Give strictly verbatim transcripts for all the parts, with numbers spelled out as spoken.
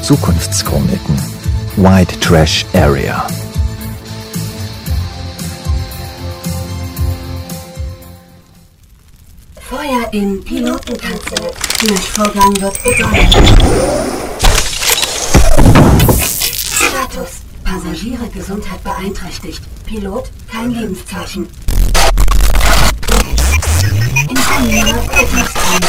Zukunftschroniken. White Trash Area. Feuer im Pilotenkanzel. Löschvorgang wird begonnen. Status: Passagiere Gesundheit beeinträchtigt. Pilot kein Lebenszeichen. Ingenieur Betriebsraum.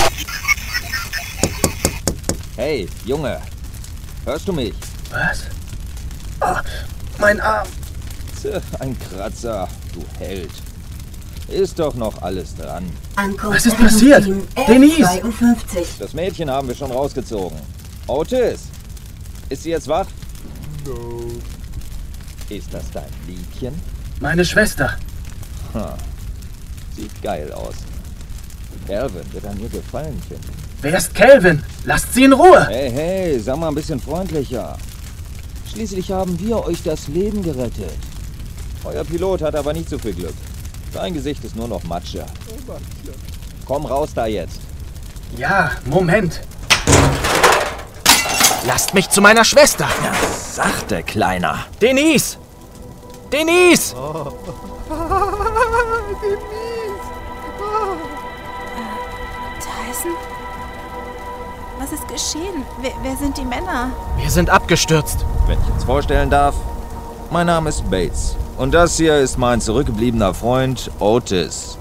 Hey, Junge. Hörst du mich? Was? Oh, mein Arm. Tja, ein Kratzer, du Held. Ist doch noch alles dran. Ankunft Was ist passiert? Denise! zweiundfünfzig. Das Mädchen haben wir schon rausgezogen. Otis, ist sie jetzt wach? No. Ist das dein Liebchen? Meine Schwester. Ha. Sieht geil aus. Calvin wird an ihr Gefallen finden. Wer ist Calvin? Lasst sie in Ruhe! Hey, hey, sag mal ein bisschen freundlicher. Schließlich haben wir euch das Leben gerettet. Euer Pilot hat aber nicht so viel Glück. Sein Gesicht ist nur noch Matsche. Komm raus da jetzt. Ja, Moment. Lasst mich zu meiner Schwester. Ja, sachte, Kleiner. Denise! Denise! Oh. Tyson? Was ist geschehen? Wer, wer sind die Männer? Wir sind abgestürzt. Wenn ich uns vorstellen darf, mein Name ist Bates. Und das hier ist mein zurückgebliebener Freund Otis.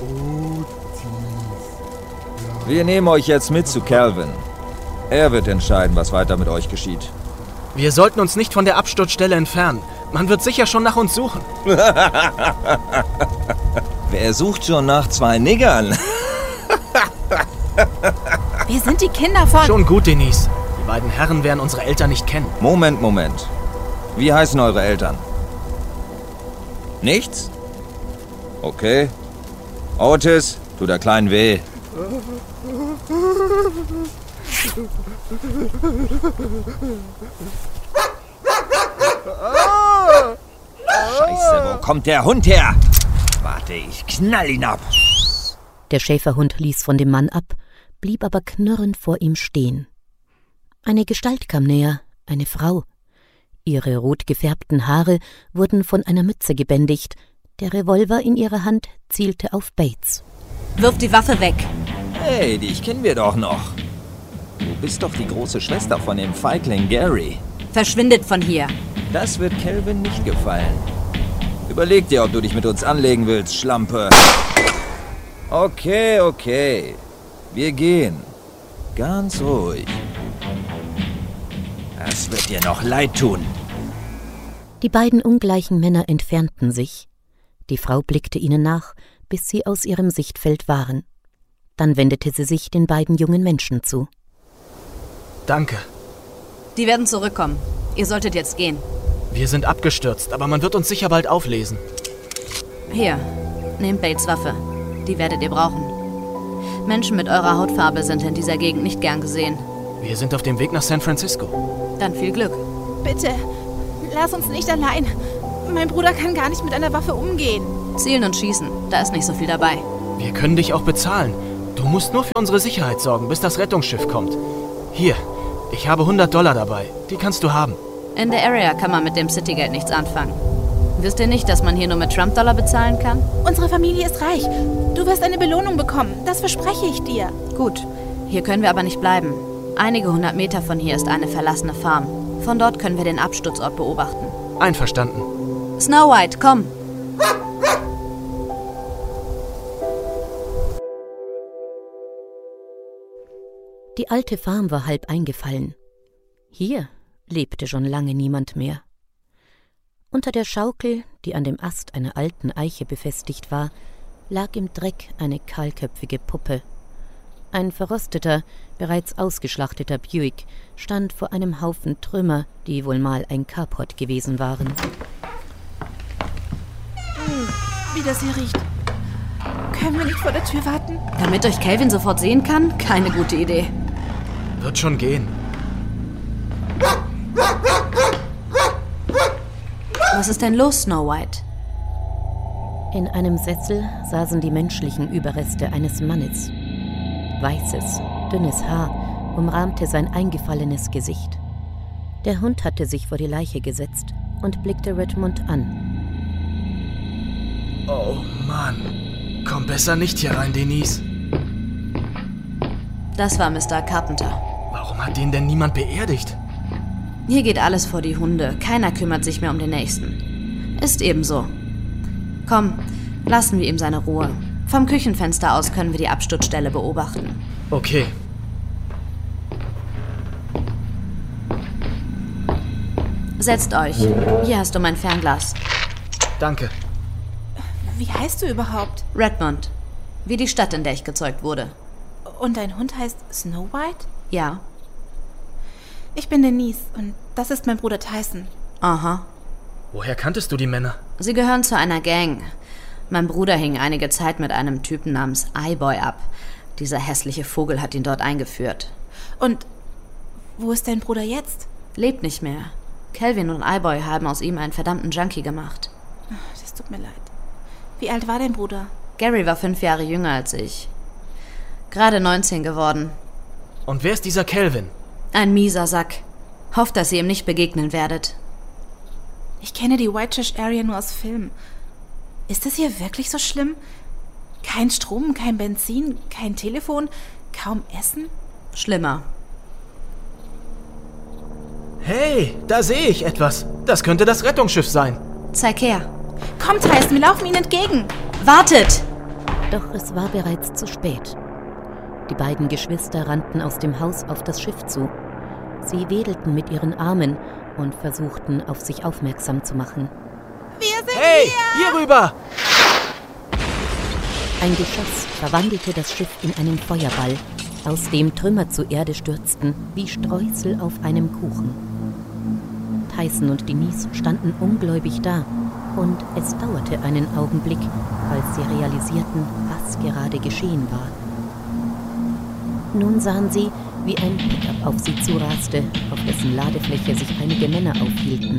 Wir nehmen euch jetzt mit zu Calvin. Er wird entscheiden, was weiter mit euch geschieht. Wir sollten uns nicht von der Absturzstelle entfernen. Man wird sicher schon nach uns suchen. Wer sucht schon nach zwei Niggern? Wir sind die Kinder von... Schon gut, Denise. Die beiden Herren werden unsere Eltern nicht kennen. Moment, Moment. Wie heißen eure Eltern? Nichts? Okay. Otis, tu der Kleinen weh. Scheiße, wo kommt der Hund her? Warte, ich knall ihn ab. Der Schäferhund ließ von dem Mann ab, blieb aber knurrend vor ihm stehen. Eine Gestalt kam näher, eine Frau. Ihre rot gefärbten Haare wurden von einer Mütze gebändigt. Der Revolver in ihrer Hand zielte auf Bates. Wirf die Waffe weg. Hey, dich kennen wir doch noch. Du bist doch die große Schwester von dem Feigling Gary. Verschwindet von hier. Das wird Calvin nicht gefallen. Überleg dir, ob du dich mit uns anlegen willst, Schlampe. Okay, okay. Wir gehen. Ganz ruhig. Das wird dir noch leid tun. Die beiden ungleichen Männer entfernten sich. Die Frau blickte ihnen nach, bis sie aus ihrem Sichtfeld waren. Dann wendete sie sich den beiden jungen Menschen zu. Danke. Die werden zurückkommen. Ihr solltet jetzt gehen. Wir sind abgestürzt, aber man wird uns sicher bald auflesen. Hier, nehmt Bates' Waffe. Die werdet ihr brauchen. Menschen mit eurer Hautfarbe sind in dieser Gegend nicht gern gesehen. Wir sind auf dem Weg nach San Francisco. Dann viel Glück. Bitte, lass uns nicht allein. Mein Bruder kann gar nicht mit einer Waffe umgehen. Zielen und schießen, da ist nicht so viel dabei. Wir können dich auch bezahlen. Du musst nur für unsere Sicherheit sorgen, bis das Rettungsschiff kommt. Hier, ich habe hundert Dollar dabei. Die kannst du haben. In der Area kann man mit dem Citygeld nichts anfangen. Wisst ihr nicht, dass man hier nur mit Trump-Dollar bezahlen kann? Unsere Familie ist reich. Du wirst eine Belohnung bekommen. Das verspreche ich dir. Gut, hier können wir aber nicht bleiben. Einige hundert Meter von hier ist eine verlassene Farm. Von dort können wir den Absturzort beobachten. Einverstanden. Snow White, komm! Die alte Farm war halb eingefallen. Hier lebte schon lange niemand mehr. Unter der Schaukel, die an dem Ast einer alten Eiche befestigt war, lag im Dreck eine kahlköpfige Puppe. Ein verrosteter, bereits ausgeschlachteter Buick stand vor einem Haufen Trümmer, die wohl mal ein Carport gewesen waren. Wie das hier riecht. Können wir nicht vor der Tür warten? Damit euch Calvin sofort sehen kann? Keine gute Idee. Wird schon gehen. Was ist denn los, Snow White? In einem Sessel saßen die menschlichen Überreste eines Mannes. Weißes, dünnes Haar umrahmte sein eingefallenes Gesicht. Der Hund hatte sich vor die Leiche gesetzt und blickte Redmond an. Oh Mann. Komm besser nicht hier rein, Denise. Das war Mister Carpenter. Warum hat den denn niemand beerdigt? Hier geht alles vor die Hunde. Keiner kümmert sich mehr um den Nächsten. Ist ebenso. Komm, lassen wir ihm seine Ruhe. Vom Küchenfenster aus können wir die Absturzstelle beobachten. Okay. Setzt euch. Hier hast du mein Fernglas. Danke. Wie heißt du überhaupt? Redmond. Wie die Stadt, in der ich gezeugt wurde. Und dein Hund heißt Snow White? Ja. Ich bin Denise und das ist mein Bruder Tyson. Aha. Woher kanntest du die Männer? Sie gehören zu einer Gang. Mein Bruder hing einige Zeit mit einem Typen namens Eye-Boy ab. Dieser hässliche Vogel hat ihn dort eingeführt. Und wo ist dein Bruder jetzt? Lebt nicht mehr. Calvin und Eye-Boy haben aus ihm einen verdammten Junkie gemacht. Das tut mir leid. Wie alt war dein Bruder? Gary war fünf Jahre jünger als ich. Gerade neunzehn geworden. Und wer ist dieser Calvin? Ein mieser Sack. Hofft, dass ihr ihm nicht begegnen werdet. Ich kenne die White Trash Area nur aus Filmen. Ist es hier wirklich so schlimm? Kein Strom, kein Benzin, kein Telefon, kaum Essen? Schlimmer. Hey, da sehe ich etwas. Das könnte das Rettungsschiff sein. Zeig her. Komm, Tyson, wir laufen ihnen entgegen. Wartet! Doch es war bereits zu spät. Die beiden Geschwister rannten aus dem Haus auf das Schiff zu. Sie wedelten mit ihren Armen und versuchten, auf sich aufmerksam zu machen. Wir sind Hey, hier! hier rüber! Ein Geschoss verwandelte das Schiff in einen Feuerball, aus dem Trümmer zur Erde stürzten, wie Streusel auf einem Kuchen. Tyson und Denise standen ungläubig da, und es dauerte einen Augenblick, als sie realisierten, was gerade geschehen war. Nun sahen sie, wie ein Pickup auf sie zuraste, auf dessen Ladefläche sich einige Männer aufhielten.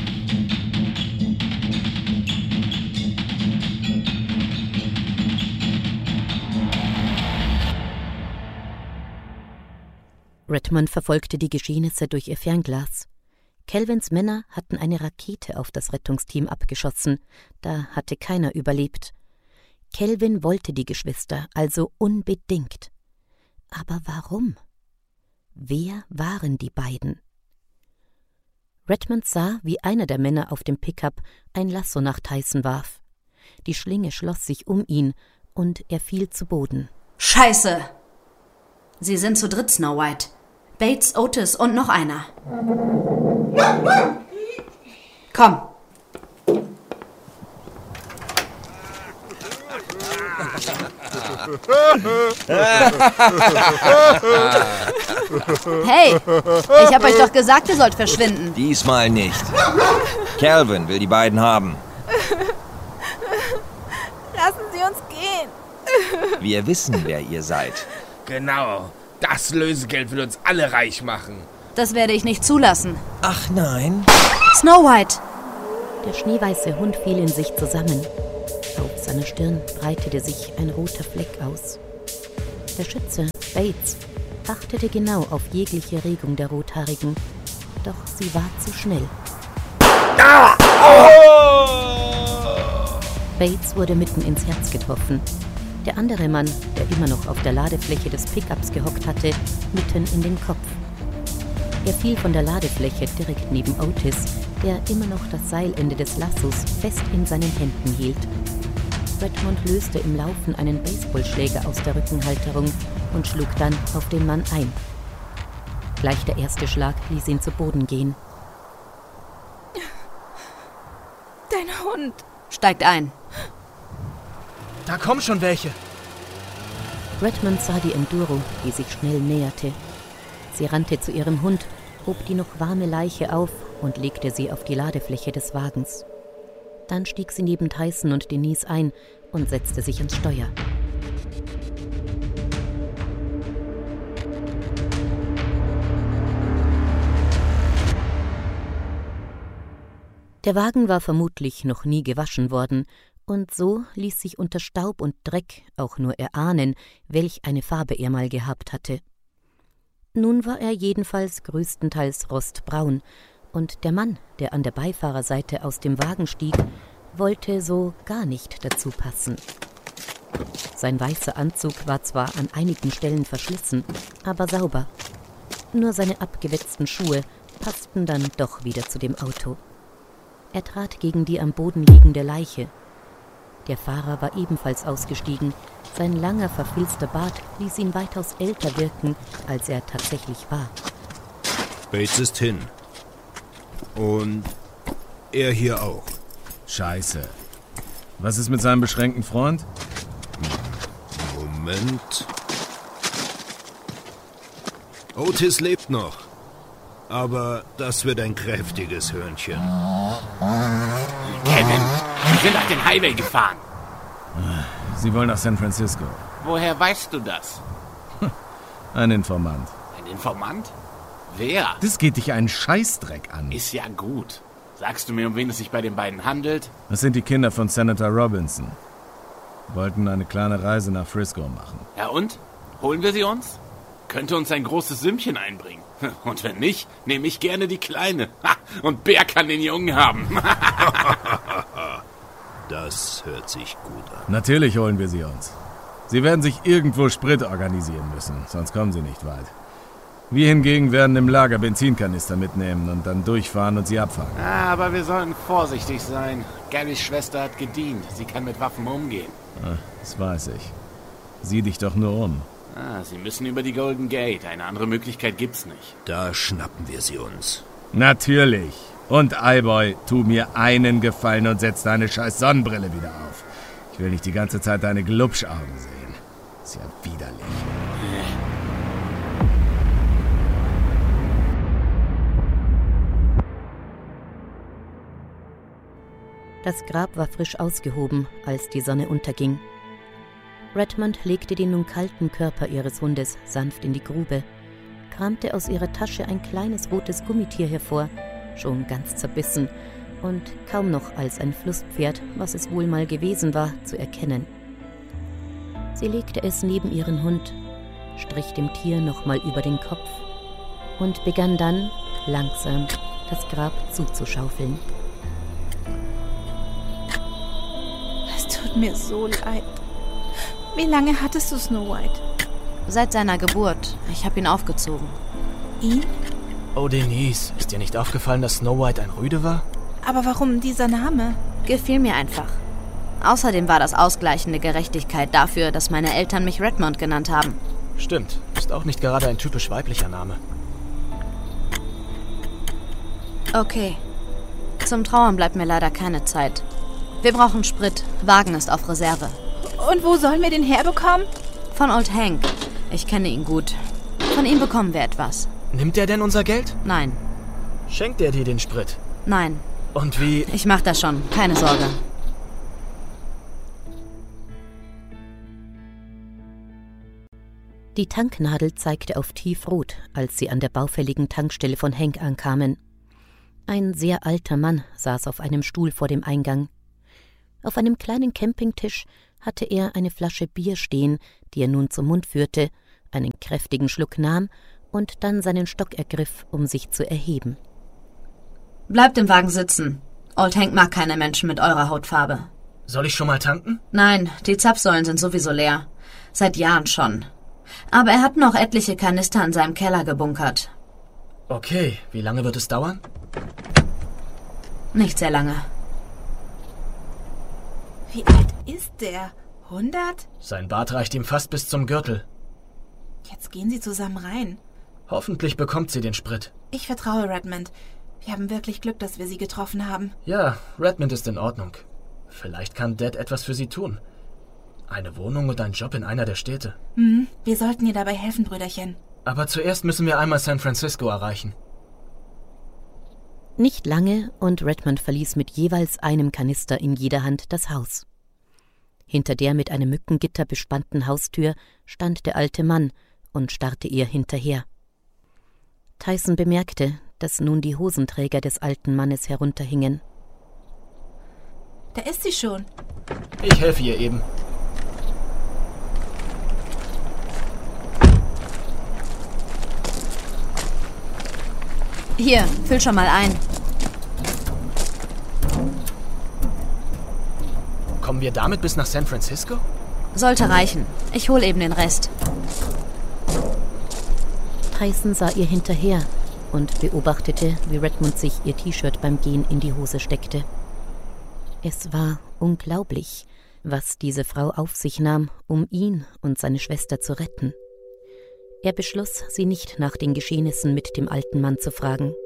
Redmond verfolgte die Geschehnisse durch ihr Fernglas. Calvins Männer hatten eine Rakete auf das Rettungsteam abgeschossen, da hatte keiner überlebt. Calvin wollte die Geschwister also unbedingt. Aber warum? Wer waren die beiden? Redmond sah, wie einer der Männer auf dem Pickup ein Lasso nach Tyson warf. Die Schlinge schloss sich um ihn und er fiel zu Boden. Scheiße! Sie sind zu dritt, Snow White. Bates, Otis und noch einer. Komm. Hey, ich hab euch doch gesagt, ihr sollt verschwinden. Diesmal nicht. Calvin will die beiden haben. Lassen Sie uns gehen. Wir wissen, wer ihr seid. Genau. Das Lösegeld will uns alle reich machen. Das werde ich nicht zulassen. Ach nein. Snow White! Der schneeweiße Hund fiel in sich zusammen. Auf seiner Stirn breitete sich ein roter Fleck aus. Der Schütze, Bates, achtete genau auf jegliche Regung der Rothaarigen. Doch sie war zu schnell. Ah! Oh! Bates wurde mitten ins Herz getroffen. Der andere Mann, der immer noch auf der Ladefläche des Pickups gehockt hatte, mitten in den Kopf. Er fiel von der Ladefläche direkt neben Otis, der immer noch das Seilende des Lassos fest in seinen Händen hielt. Redmond löste im Laufen einen Baseballschläger aus der Rückenhalterung und schlug dann auf den Mann ein. Gleich der erste Schlag ließ ihn zu Boden gehen. Dein Hund. Steigt ein. Da kommen schon welche. Redmond sah die Enduro, die sich schnell näherte. Sie rannte zu ihrem Hund, hob die noch warme Leiche auf und legte sie auf die Ladefläche des Wagens. Dann stieg sie neben Tyson und Denise ein und setzte sich ans Steuer. Der Wagen war vermutlich noch nie gewaschen worden, und so ließ sich unter Staub und Dreck auch nur erahnen, welch eine Farbe er mal gehabt hatte. Nun war er jedenfalls größtenteils rostbraun, und der Mann, der an der Beifahrerseite aus dem Wagen stieg, wollte so gar nicht dazu passen. Sein weißer Anzug war zwar an einigen Stellen verschlissen, aber sauber. Nur seine abgewetzten Schuhe passten dann doch wieder zu dem Auto. Er trat gegen die am Boden liegende Leiche. Der Fahrer war ebenfalls ausgestiegen. Sein langer, verfilzter Bart ließ ihn weitaus älter wirken, als er tatsächlich war. Bates ist hin. Und er hier auch. Scheiße. Was ist mit seinem beschränkten Freund? Moment. Otis lebt noch. Aber das wird ein kräftiges Hörnchen. Kevin, wir sind auf den Highway gefahren. Sie wollen nach San Francisco. Woher weißt du das? Ein Informant. Ein Informant? Wer? Das geht dich einen Scheißdreck an. Ist ja gut. Sagst du mir, um wen es sich bei den beiden handelt? Das sind die Kinder von Senator Robinson. Wollten eine kleine Reise nach Frisco machen. Ja und? Holen wir sie uns? Könnte uns ein großes Sümmchen einbringen. Und wenn nicht, nehme ich gerne die Kleine. Und Bär kann den Jungen haben. Das hört sich gut an. Natürlich holen wir sie uns. Sie werden sich irgendwo Sprit organisieren müssen, sonst kommen sie nicht weit. Wir hingegen werden im Lager Benzinkanister mitnehmen und dann durchfahren und sie abfangen. Ah, aber wir sollten vorsichtig sein. Garys Schwester hat gedient. Sie kann mit Waffen umgehen. Ah, das weiß ich. Sieh dich doch nur um. Ah, sie müssen über die Golden Gate. Eine andere Möglichkeit gibt's nicht. Da schnappen wir sie uns. Natürlich. Und Eyeboy, tu mir einen Gefallen und setz deine scheiß Sonnenbrille wieder auf. Ich will nicht die ganze Zeit deine Glubschaugen sehen. Ist ja widerlich. Das Grab war frisch ausgehoben, als die Sonne unterging. Redmond legte den nun kalten Körper ihres Hundes sanft in die Grube, kramte aus ihrer Tasche ein kleines rotes Gummitier hervor, schon ganz zerbissen und kaum noch als ein Flusspferd, was es wohl mal gewesen war, zu erkennen. Sie legte es neben ihren Hund, strich dem Tier nochmal über den Kopf und begann dann, langsam, das Grab zuzuschaufeln. Es tut mir so leid. Wie lange hattest du Snow White? Seit seiner Geburt. Ich habe ihn aufgezogen. Ihn? Oh, Denise, ist dir nicht aufgefallen, dass Snow White ein Rüde war? Aber warum dieser Name? Gefiel mir einfach. Außerdem war das ausgleichende Gerechtigkeit dafür, dass meine Eltern mich Redmond genannt haben. Stimmt, ist auch nicht gerade ein typisch weiblicher Name. Okay. Zum Trauern bleibt mir leider keine Zeit. Wir brauchen Sprit. Wagen ist auf Reserve. Und wo sollen wir den herbekommen? Von Old Hank. Ich kenne ihn gut. Von ihm bekommen wir etwas. Nimmt er denn unser Geld? Nein. Schenkt er dir den Sprit? Nein. Und wie... Ich mach das schon. Keine Sorge. Die Tanknadel zeigte auf tiefrot, als sie an der baufälligen Tankstelle von Hank ankamen. Ein sehr alter Mann saß auf einem Stuhl vor dem Eingang. Auf einem kleinen Campingtisch hatte er eine Flasche Bier stehen, die er nun zum Mund führte, einen kräftigen Schluck nahm und dann seinen Stock ergriff, um sich zu erheben. Bleibt im Wagen sitzen. Old Hank mag keine Menschen mit eurer Hautfarbe. Soll ich schon mal tanken? Nein, die Zapfsäulen sind sowieso leer. Seit Jahren schon. Aber er hat noch etliche Kanister in seinem Keller gebunkert. Okay, wie lange wird es dauern? Nicht sehr lange. Wie alt ist der? hundert? Sein Bart reicht ihm fast bis zum Gürtel. Jetzt gehen sie zusammen rein. Hoffentlich bekommt sie den Sprit. Ich vertraue Redmond. Wir haben wirklich Glück, dass wir sie getroffen haben. Ja, Redmond ist in Ordnung. Vielleicht kann Dad etwas für sie tun. Eine Wohnung und ein Job in einer der Städte. Mhm, wir sollten ihr dabei helfen, Brüderchen. Aber zuerst müssen wir einmal San Francisco erreichen. Nicht lange und Redmond verließ mit jeweils einem Kanister in jeder Hand das Haus. Hinter der mit einem Mückengitter bespannten Haustür stand der alte Mann und starrte ihr hinterher. Tyson bemerkte, dass nun die Hosenträger des alten Mannes herunterhingen. Da ist sie schon. Ich helfe ihr eben. Hier, füll schon mal ein. Kommen wir damit bis nach San Francisco? Sollte reichen. Ich hol eben den Rest. Tyson sah ihr hinterher und beobachtete, wie Redmond sich ihr T-Shirt beim Gehen in die Hose steckte. Es war unglaublich, was diese Frau auf sich nahm, um ihn und seine Schwester zu retten. Er beschloss, sie nicht nach den Geschehnissen mit dem alten Mann zu fragen.